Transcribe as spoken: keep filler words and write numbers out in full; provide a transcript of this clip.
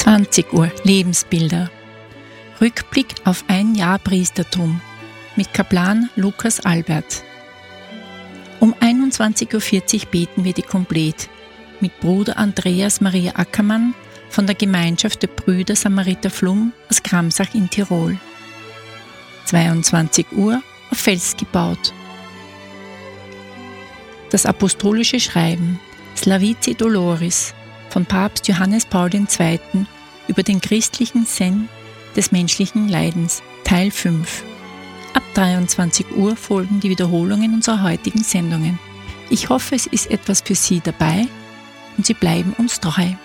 zwanzig Uhr Lebensbilder. Rückblick auf ein Jahr Priestertum mit Kaplan Lukas Albert. Um einundzwanzig Uhr vierzig beten wir die Komplett mit Bruder Andreas Maria Ackermann von der Gemeinschaft der Brüder Samariter Flum aus Kramsach in Tirol. zweiundzwanzig Uhr auf Fels gebaut. Das apostolische Schreiben Slavici Doloris von Papst Johannes Paul der Zweite über den christlichen Sinn des menschlichen Leidens, Teil fünf. Ab dreiundzwanzig Uhr folgen die Wiederholungen unserer heutigen Sendungen. Ich hoffe, es ist etwas für Sie dabei und Sie bleiben uns treu.